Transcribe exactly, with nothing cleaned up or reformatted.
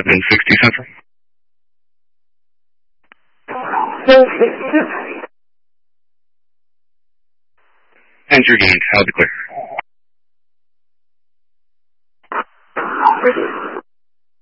eleven sixty Central. Entry gained. Held to clear.